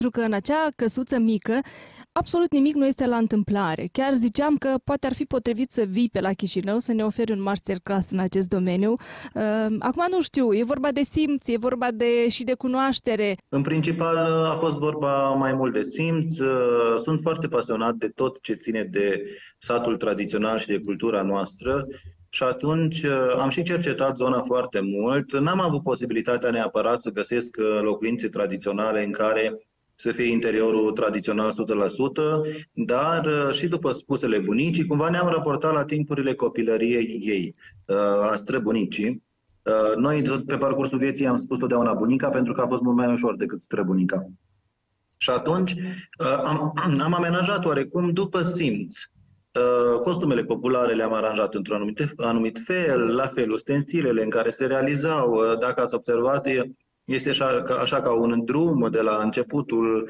Pentru că în acea căsuță mică, absolut nimic nu este la întâmplare. Chiar ziceam că poate ar fi potrivit să vii pe la Chișinău, să ne oferi un masterclass în acest domeniu. Acum nu știu, e vorba de simț, e vorba și de cunoaștere. În principal a fost vorba mai mult de simț. Sunt foarte pasionat de tot ce ține de satul tradițional și de cultura noastră și atunci am și cercetat zona foarte mult. N-am avut posibilitatea neapărat să găsesc locuințe tradiționale în care să fie interiorul tradițional 100%, dar și după spusele bunicii, cumva ne-am raportat la timpurile copilăriei ei, a străbunicii. Noi, pe parcursul vieții, am spus totdeauna bunica, pentru că a fost mult mai ușor decât străbunica. Și atunci am amenajat oarecum după simț. Costumele populare le-am aranjat într-un anumit fel, la fel ustensilele în care se realizau. Dacă ați observat, este așa ca un drum de la începutul,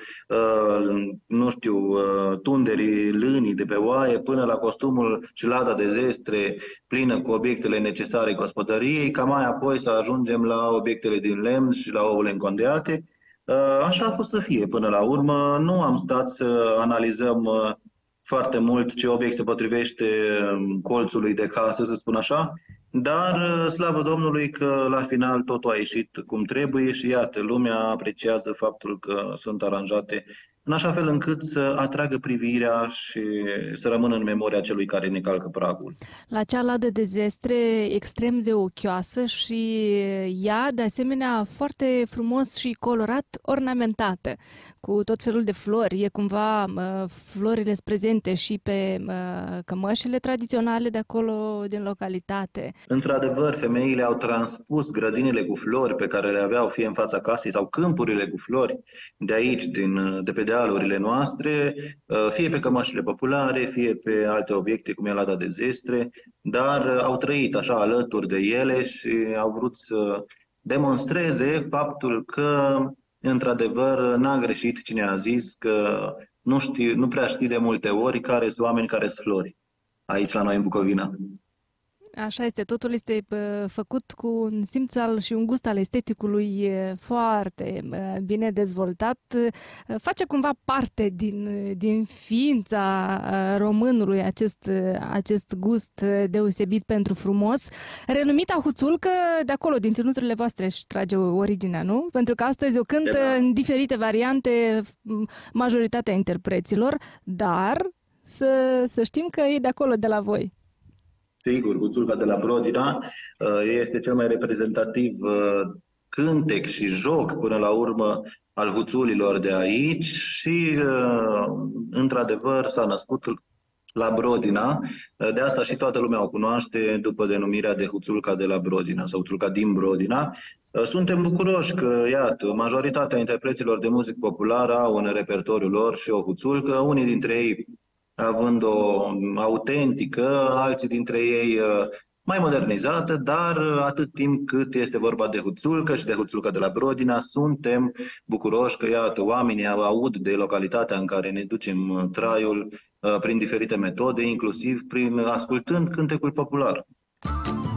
nu știu, tunderii lânii de pe oaie până la costumul și lada de zestre plină cu obiectele necesare gospodăriei, ca mai apoi să ajungem la obiectele din lemn și la ouăle încondeate. Așa a fost să fie până la urmă. Nu am stat să analizăm foarte mult ce obiect se potrivește colțului de casă, să spun așa, dar slavă Domnului că la final totul a ieșit cum trebuie și iată, lumea apreciază faptul că sunt aranjate în așa fel încât să atragă privirea și să rămână în memoria celui care ne calcă pragul. La acea ladă de zestre extrem de ochioasă și ea, de asemenea, foarte frumos și colorat ornamentată, cu tot felul de flori. E cumva florile sunt prezente și pe cămășile tradiționale de acolo, din localitate. Într-adevăr, femeile au transpus grădinile cu flori pe care le aveau fie în fața casei sau câmpurile cu flori de aici, de pe dealurile noastre, fie pe cămășile populare, fie pe alte obiecte, cum e lada de zestre, dar au trăit așa alături de ele și au vrut să demonstreze faptul că, într-adevăr, n-a greșit cine a zis că nu prea știi de multe ori care sunt oameni, care sunt flori, aici la noi în Bucovina. Așa este, totul este făcut cu un simț și un gust al esteticului foarte bine dezvoltat. Face cumva parte din ființa românului acest gust deosebit pentru frumos. Renumita huțulcă, de acolo, din ținuturile voastre, își trage originea, nu? Pentru că astăzi o cântă în diferite variante majoritatea interpreților, dar să știm că e de acolo, de la voi. Sigur, Huțulca de la Brodina este cel mai reprezentativ cântec și joc până la urmă al huțulilor de aici și într-adevăr s-a născut la Brodina. De asta și toată lumea o cunoaște după denumirea de Huțulca de la Brodina sau Huțulca din Brodina. Suntem bucuroși că, iată, majoritatea interpreților de muzică populară au în repertoriul lor și o huțulcă, unii dintre ei având-o autentică, alții dintre ei mai modernizată, dar atât timp cât este vorba de huțulcă și de huțulcă de la Brodina, suntem bucuroși că, iată, oamenii aud de localitatea în care ne ducem traiul prin diferite metode, inclusiv prin ascultând cântecul popular.